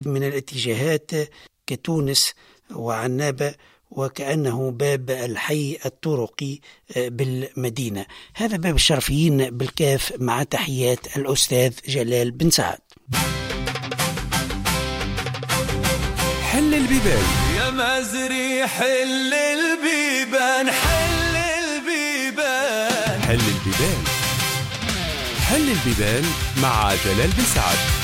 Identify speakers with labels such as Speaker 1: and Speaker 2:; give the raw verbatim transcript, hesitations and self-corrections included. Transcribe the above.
Speaker 1: من الاتجاهات كتونس وعنابة، وكأنه باب الحي الطرقي بالمدينة. هذا باب الشرفيين بالكاف، مع تحيات الأستاذ جلال بن سعد.
Speaker 2: حل البيبان
Speaker 3: يا مازري، حل البيبان، حل البيبان،
Speaker 2: حل البيبان، حل البيبان مع جلال بن سعد.